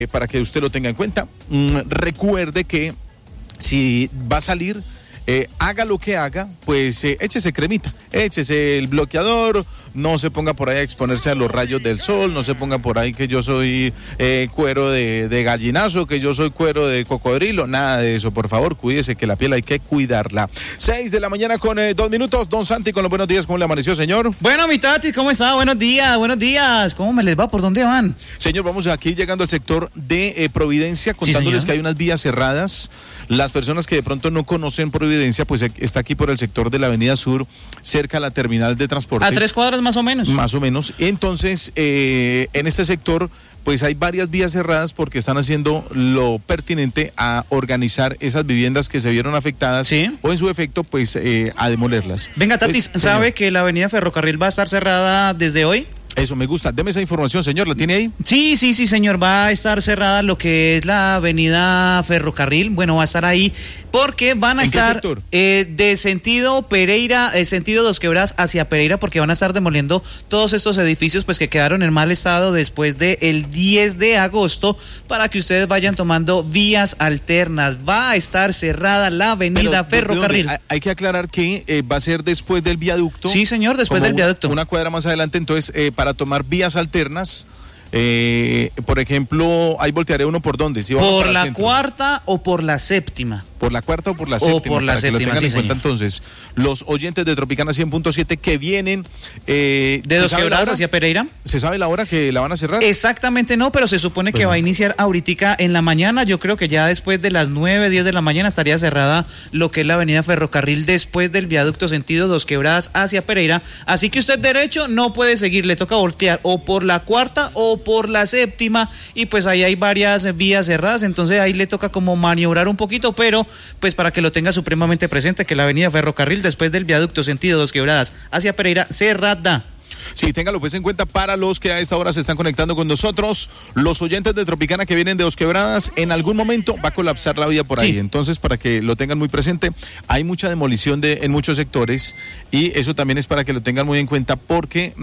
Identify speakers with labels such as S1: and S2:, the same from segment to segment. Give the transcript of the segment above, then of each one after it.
S1: para que usted lo tenga en cuenta. Recuerde que si va a salir, haga lo que haga, pues échese cremita, échese el bloqueador, no se ponga por ahí a exponerse a los rayos del sol, no se ponga por ahí que yo soy cuero de gallinazo, que yo soy cuero de cocodrilo, nada de eso, por favor, cuídese que la piel hay que cuidarla. 6 de la mañana con 2 minutos, don Santi, con los buenos días, ¿cómo le amaneció, señor?
S2: Bueno, mi Tati, ¿cómo está? Buenos días, ¿cómo me les va? ¿Por dónde van?
S1: Señor, vamos aquí llegando al sector de Providencia, contándoles que hay unas vías cerradas. Las personas que de pronto no conocen Providencia, pues está aquí por el sector de la Avenida Sur, cerca a la terminal de transportes.
S2: A 3 cuadras más o menos.
S1: Más o menos. Entonces, en este sector, pues hay varias vías cerradas porque están haciendo lo pertinente a organizar esas viviendas que se vieron afectadas, ¿sí? O en su efecto, pues a demolerlas.
S2: Venga, Tatis,
S1: pues,
S2: ¿sabe
S1: señor,
S2: que la avenida Ferrocarril va a estar cerrada desde hoy?
S1: Eso me gusta. Deme esa información, señor. ¿La tiene ahí?
S2: Sí, señor. Va a estar cerrada lo que es la avenida Ferrocarril. Bueno, va a estar ahí porque van a estar de sentido Pereira, sentido Dos Quebradas hacia Pereira, porque van a estar demoliendo todos estos edificios pues que quedaron en mal estado después del 10 de agosto para que ustedes vayan tomando vías alternas. Va a estar cerrada la avenida Ferrocarril.
S1: Hay que aclarar que va a ser después del viaducto.
S2: Sí, señor, después del viaducto.
S1: Una cuadra más adelante, entonces, para tomar vías alternas, por ejemplo, ahí voltearé uno por dónde, ¿sí?
S2: Por la cuarta o por la séptima.
S1: Por la cuarta o por la séptima.
S2: O por la séptima,
S1: que lo tengan en cuenta.
S2: Señor.
S1: Entonces, los oyentes de Tropicana 100.7 que vienen
S2: de Dos Quebradas hacia Pereira.
S1: ¿Se sabe la hora que la van a cerrar?
S2: Exactamente no, pero se supone que va a iniciar ahorita en la mañana. Yo creo que ya después de las 9, 10 de la mañana estaría cerrada lo que es la avenida Ferrocarril después del viaducto sentido Dos Quebradas hacia Pereira. Así que usted derecho no puede seguir, le toca voltear o por la cuarta o por la séptima, y pues ahí hay varias vías cerradas, entonces ahí le toca como maniobrar un poquito, pero pues para que lo tenga supremamente presente, que la avenida Ferrocarril después del viaducto sentido Dos Quebradas hacia Pereira cerrada.
S1: Sí, téngalo pues en cuenta para los que a esta hora se están conectando con nosotros. Los oyentes de Tropicana que vienen de Dos Quebradas, en algún momento va a colapsar la vía por ahí. Entonces, para que lo tengan muy presente, hay mucha demolición en muchos sectores, y eso también es para que lo tengan muy en cuenta porque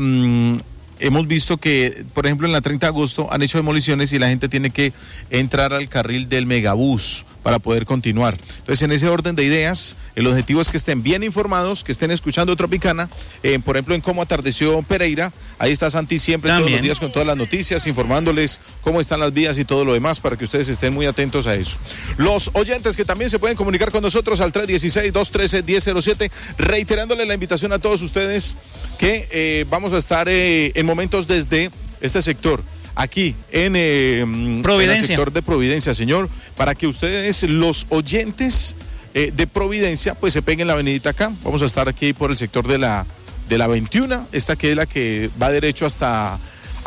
S1: hemos visto que, por ejemplo, en la 30 de agosto han hecho demoliciones y la gente tiene que entrar al carril del megabús para poder continuar. Entonces, en ese orden de ideas, el objetivo es que estén bien informados, que estén escuchando Tropicana, por ejemplo, en cómo atardeció Pereira. Ahí está Santi siempre, todos los días, con todas las noticias, informándoles cómo están las vías y todo lo demás, para que ustedes estén muy atentos a eso. Los oyentes que también se pueden comunicar con nosotros al 316-213-1007, reiterándole la invitación a todos ustedes que vamos a estar en momentos desde este sector, aquí en el sector de Providencia, señor, para que ustedes, los oyentes de Providencia, pues se peguen la avenidita acá. Vamos a estar aquí por el sector de la 21, esta que es la que va derecho hasta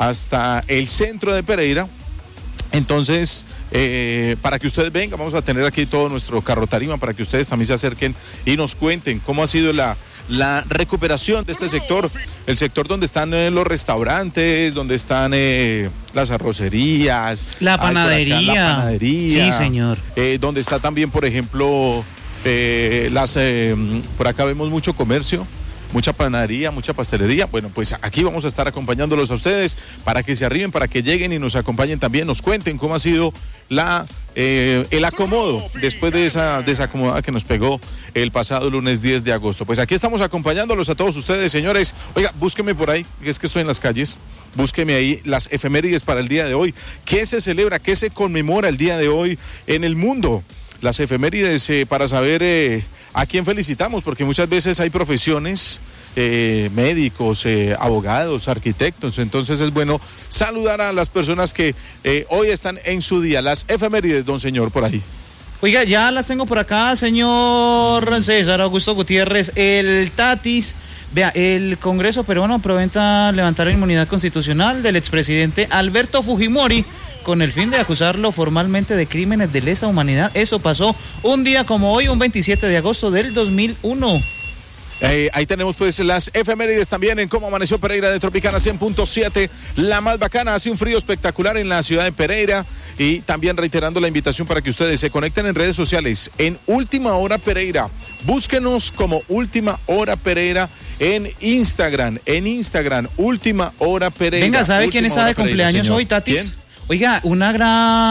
S1: el centro de Pereira. Entonces, para que ustedes vengan, vamos a tener aquí todo nuestro carro tarima para que ustedes también se acerquen y nos cuenten cómo ha sido la recuperación de este sector, el sector donde están los restaurantes, donde están las arrocerías,
S2: la panadería. Sí, señor.
S1: Donde está también, por ejemplo, por acá vemos mucho comercio, mucha panadería, mucha pastelería. Bueno, pues aquí vamos a estar acompañándolos a ustedes para que se arriben, para que lleguen y nos acompañen también, nos cuenten cómo ha sido el acomodo después de esa desacomodada que nos pegó el pasado lunes 10 de agosto. Pues aquí estamos acompañándolos a todos ustedes, señores. Oiga, búsqueme por ahí, que es que estoy en las calles. Búsqueme ahí las efemérides para el día de hoy. ¿Qué se celebra? ¿Qué se conmemora el día de hoy en el mundo? Las efemérides para saber a quién felicitamos, porque muchas veces hay profesiones, médicos, abogados, arquitectos, entonces es bueno saludar a las personas que hoy están en su día. Las efemérides, don señor, por ahí.
S2: Oiga, ya las tengo por acá, señor César Augusto Gutiérrez, el Tatis. Vea, el Congreso peruano aprueba levantar la inmunidad constitucional del expresidente Alberto Fujimori con el fin de acusarlo formalmente de crímenes de lesa humanidad. Eso pasó un día como hoy, un 27 de agosto del 2001.
S1: Ahí tenemos pues las efemérides también en cómo amaneció Pereira de Tropicana 100.7, la más bacana. Hace un frío espectacular en la ciudad de Pereira, y también reiterando la invitación para que ustedes se conecten en redes sociales en Última Hora Pereira. Búsquenos como Última Hora Pereira en Instagram, Última Hora Pereira.
S2: Venga, ¿sabe
S1: Última
S2: quién está de
S1: Pereira,
S2: cumpleaños
S1: señor.
S2: hoy, Tatis?
S1: ¿Quién?
S2: Oiga, una gran